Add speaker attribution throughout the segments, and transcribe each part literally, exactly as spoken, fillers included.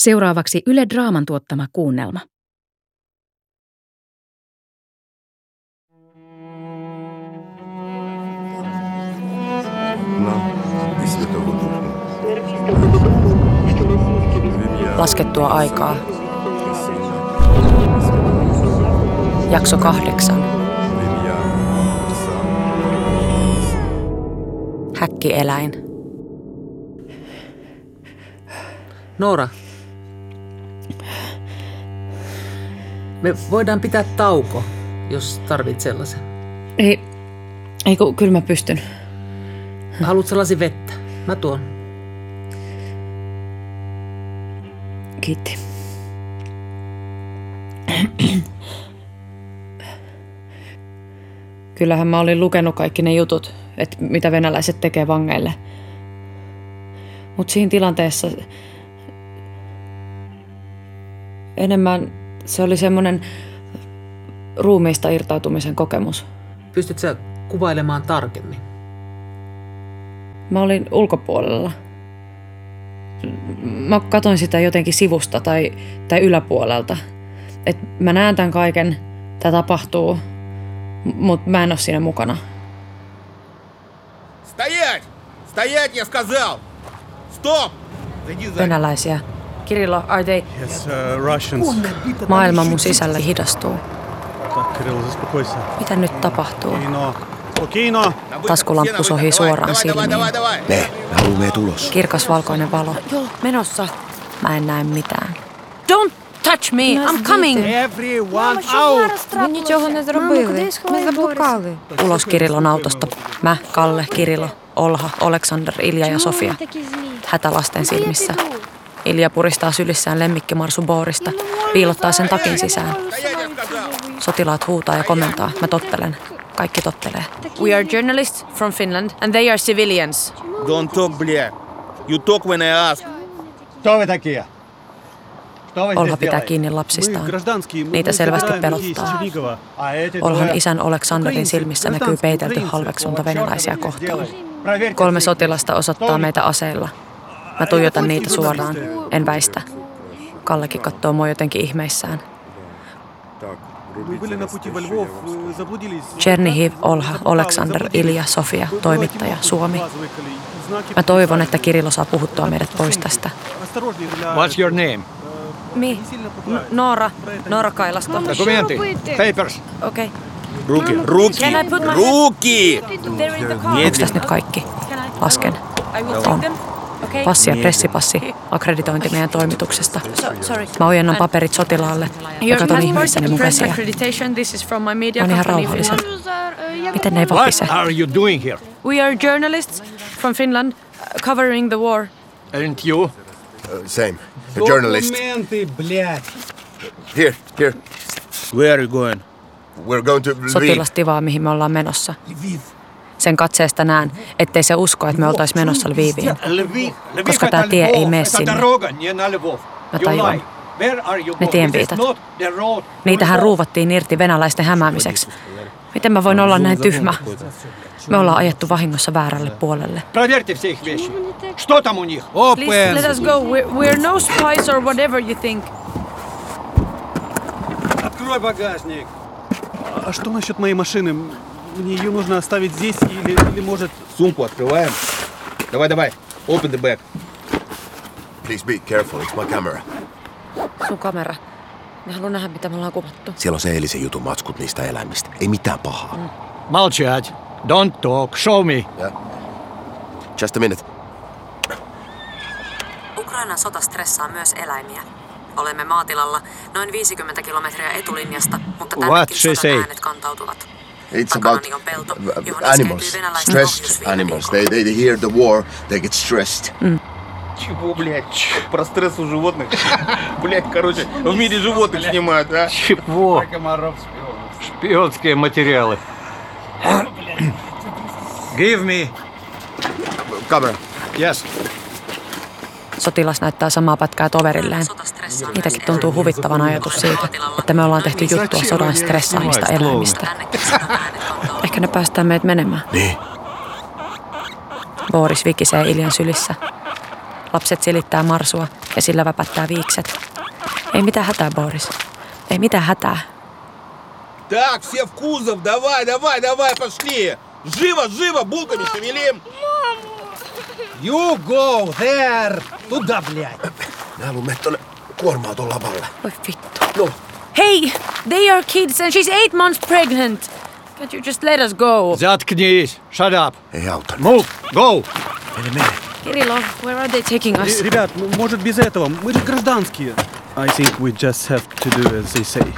Speaker 1: Seuraavaksi Yle Draaman tuottama kuunnelma.
Speaker 2: Laskettua aikaa. Jakso kahdeksan. Häkkieläin.
Speaker 3: Noora, me voidaan pitää tauko, jos tarvit sellaisen.
Speaker 2: Ei, ei kun, kyllä mä pystyn.
Speaker 3: Haluat sellaisen vettä? Mä tuon.
Speaker 2: Kiitti. Kyllähän mä olin lukenut kaikki ne jutut, että mitä venäläiset tekee vangeille. Mut siinä tilanteessa enemmän se oli semmoinen ruumiista irtautumisen kokemus.
Speaker 3: Pystyt sä kuvailemaan tarkemmin?
Speaker 2: Mä olin ulkopuolella. Mä katsoin sitä jotenkin sivusta tai, tai yläpuolelta. Et mä näen tämän kaiken, tää tapahtuu, mutta mä en ole siinä mukana.
Speaker 4: Стоять! Стоять, я сказал! Stop!
Speaker 2: Venäläisiä. Kirillo, are they...
Speaker 5: Yes, uh, Russians.
Speaker 2: Maailma mun sisällä hidastuu.
Speaker 5: Так, Кирилл, заспокойся.
Speaker 2: Mitä nyt tapahtuu?
Speaker 5: Спокойно. Спокойно.
Speaker 2: Taskulamppu sohii suoraan silmiin.
Speaker 6: Me, me haluamme tulos.
Speaker 2: Kirkas valkoinen valo. Joo, menossa. Mä en näe mitään. Don't touch me, I'm coming!
Speaker 5: Everyone out!
Speaker 7: Ми нічого не зробили. Ми заблукали.
Speaker 2: Ulos Kirillon autosta. Mä, Kalle, Kirillo, Olha, Oleksander, Ilja ja Sofia. Hätä lasten silmissä. Ilja puristaa sylissään lemmikkimarsu boorista, piilottaa sen takin sisään. Sotilaat huutaa ja komentaa. Mä tottelen. Kaikki tottelee. We are journalists from Finland and they are civilians.
Speaker 4: Don't talk, бля. You talk when I ask.
Speaker 5: Кто вы такие? Что вы
Speaker 2: Olha
Speaker 5: здесь
Speaker 2: pitää
Speaker 5: делаете?
Speaker 2: kiinni
Speaker 5: Мы
Speaker 2: lapsistaan.
Speaker 5: гражданские, мы
Speaker 2: Niitä
Speaker 5: мы
Speaker 2: selvästi
Speaker 5: собираем вместе из
Speaker 2: pelottaa.
Speaker 5: Чернигова. А эти
Speaker 2: Olhan
Speaker 5: двое
Speaker 2: isän Oleksanderin
Speaker 5: украинцы,
Speaker 2: silmissä näkyy
Speaker 5: гражданские
Speaker 2: peitelty
Speaker 5: украинцы.
Speaker 2: halveksunta
Speaker 5: Какого
Speaker 2: venäläisiä
Speaker 5: чёрта вы здесь
Speaker 2: kohtaan.
Speaker 5: делаете? Проверьте
Speaker 2: Kolme
Speaker 5: всех.
Speaker 2: sotilasta osoittaa meitä aseilla. Mä tuijotan niitä suoraan. En väistä. Kallekin katsoo mua jotenkin ihmeissään.
Speaker 5: Мы были на пути во Львов, э, заблудились.
Speaker 2: Chernihiv, Olha, Oleksander, Ilja, Sofia, toimittaja, Suomi. Mä toivon, että Kirillo saa puhuttua meidät pois tästä.
Speaker 8: What's your name?
Speaker 2: Mi? Noora. Noora Kailasto.
Speaker 8: Документы. Papers.
Speaker 2: Okei.
Speaker 4: Руки, руки,
Speaker 2: Can I put my-
Speaker 4: руки!
Speaker 2: Onks tässä nyt kaikki? Lasken. On. Passi ja pressipassi, akkreditointi meidän toimituksesta. Mä ojennan paperit sotilaalle ja katon ihmeissäni mun käsiä. Mä oon ihan rauhallisen. Miten ne ei
Speaker 8: What
Speaker 2: vapise?
Speaker 8: are you doing here?
Speaker 2: We are journalists from Finland covering the war.
Speaker 8: And you?
Speaker 6: Uh, same. A journalist.
Speaker 5: Документы, блядь.
Speaker 6: Here, here.
Speaker 4: Where are you going?
Speaker 6: We're going to Lviv.
Speaker 2: Sotilas tivaa, mihin me ollaan menossa. Sen katseesta näen, ettei se usko, että me oltais menossa Lviviin.
Speaker 8: Lviv.
Speaker 2: Koska tää tie ei mene sinne. Mä tajuan. Ne tienviitat. Niitähän ruuvattiin irti venäläisten hämäämiseksi. Miten mä voin olla näin tyhmä? Me ollaan ajettu vahingossa väärälle puolelle.
Speaker 8: Проверьте все их вещи. Что там у них?
Speaker 2: Please let us go. We're, we're no spies or whatever you think.
Speaker 5: Открой багажник. А что насчет моей машины? Мне ее нужно оставить здесь или, или может...
Speaker 4: Сумку открываем. Давай, давай. Open the bag.
Speaker 6: Please be careful, it's my camera.
Speaker 2: Sun kamera. Mä haluan nähdä, mitä me ollaan kuvattu.
Speaker 6: Siellä on se eilisen jutun matskut niistä eläimistä. Ei mitään pahaa. Mm.
Speaker 8: Молчать. Don't talk. Show me.
Speaker 6: Yeah. Just a minute.
Speaker 2: Ukrainan sota stressaa myös eläimiä. Olemme maatilalla noin viisikymmentä kilometriä etulinjasta, mutta
Speaker 8: What
Speaker 2: tännekin
Speaker 8: she
Speaker 2: sodan
Speaker 8: say?
Speaker 2: äänet kantautuvat.
Speaker 6: It's about
Speaker 2: Takanani on pelto, johon
Speaker 6: animals.
Speaker 2: iskeytyy venäläistä
Speaker 6: Stressed
Speaker 2: ohjusviime
Speaker 6: animals.
Speaker 2: viikolla.
Speaker 6: They, they hear the war, they get stressed.
Speaker 4: Чего, блядь? Про стресс у животных. Блядь, короче, в мире животных снимают, а?
Speaker 8: Чего? Шпионские материалы. Give me.
Speaker 6: Camera.
Speaker 8: Yes.
Speaker 2: Sotilas näyttää samaa pätkää toverilleen. Niitäkin tuntuu huvittavan ajatus siitä, että me ollaan tehty juttua sodan stressaamista eläimistä. Ehkä ne päästään meidät menemään.
Speaker 6: Niin.
Speaker 2: Boris vikisee Iljan sylissä. Lapset silittää marsua ja sillä väpättää viikset. Ei mitään hätää, Boris. Ei mitään hätää.
Speaker 4: Так, все в кузов, давай, давай, давай, пошли! Живо, живо, булками шевелим!
Speaker 8: You go there! Туда, блядь!
Speaker 6: Mä haluan mennä tonne kuorma-auton lavalle.
Speaker 2: Voi vittu.
Speaker 6: No,
Speaker 2: Hey, they are kids and she's eight months pregnant. Can't you just let us go?
Speaker 8: Заткнись! Shut up!
Speaker 6: ei auta.
Speaker 8: Move! Go!
Speaker 6: Mene, mene.
Speaker 2: Kirilo, where are they taking us?
Speaker 5: Р- Ребят, ну, может без этого? Мы же гражданские. I think we just have to do as they say.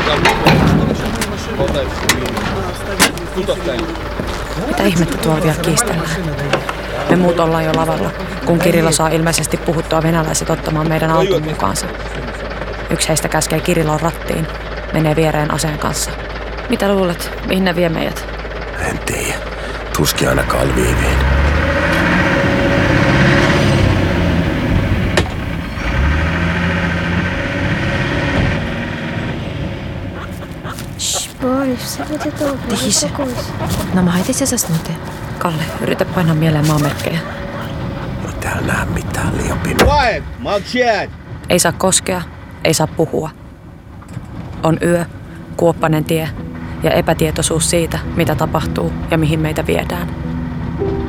Speaker 2: Mitä ihmettä tuolla vielä kiistellään? Me muut ollaan jo lavalla, kun Kirilo saa ilmeisesti puhuttua venäläiset ottamaan meidän auton mukaansa. Yksi heistä käskee Kirilon rattiin, menee viereen aseen kanssa. Mitä luulet, mihin ne vie meidät?
Speaker 6: En tiedä. Tuskin ainakaan Lviviin.
Speaker 7: Намагайтеся заснути.
Speaker 2: Kalle, yritä painaa mieleen maamerkkejä.
Speaker 6: Ei täällä näe mitään liian pimeä.
Speaker 4: Quiet, молчать!
Speaker 2: Ei saa koskea, ei saa puhua. On yö, kuoppainen tie ja epätietoisuus siitä, mitä tapahtuu ja mihin meitä viedään.